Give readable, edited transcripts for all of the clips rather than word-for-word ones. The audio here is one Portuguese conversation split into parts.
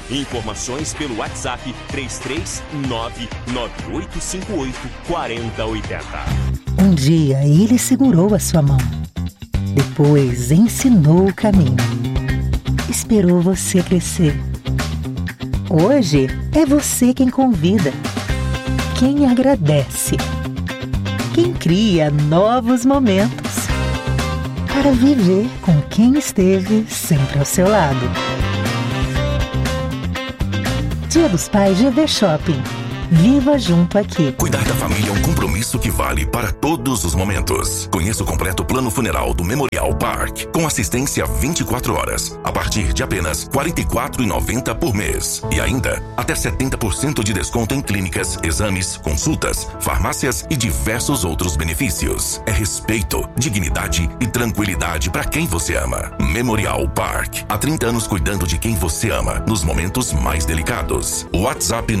Informações pelo WhatsApp 33998584080. Um dia ele segurou a sua mão. Depois ensinou o caminho. Esperou você crescer. Hoje é você quem convida, quem agradece, quem cria novos momentos para viver com quem esteve sempre ao seu lado. Dia dos Pais GV Shopping. Viva junto aqui. Cuidar da família é um compromisso que vale para todos os momentos. Conheça o completo plano funeral do Memorial Park, com assistência 24 horas, a partir de apenas R$ 44,90 por mês. E ainda, até 70% de desconto em clínicas, exames, consultas, farmácias e diversos outros benefícios. É respeito, dignidade e tranquilidade para quem você ama. Memorial Park. Há 30 anos cuidando de quem você ama, nos momentos mais delicados. WhatsApp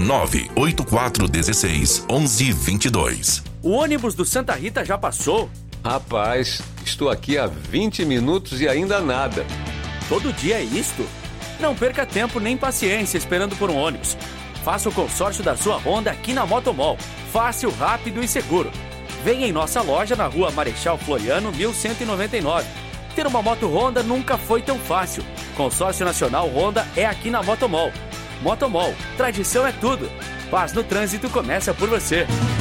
984161122. O ônibus do Santa Rita já passou? Rapaz, estou aqui há 20 minutos e ainda nada. Todo dia é isto? Não perca tempo nem paciência esperando por um ônibus. Faça o consórcio da sua Honda aqui na Motomol. Fácil, rápido e seguro. Venha em nossa loja na rua Marechal Floriano, 1199. Ter uma moto Honda nunca foi tão fácil. Consórcio Nacional Honda é aqui na Motomol. Motomol, tradição é tudo. Paz no trânsito começa por você.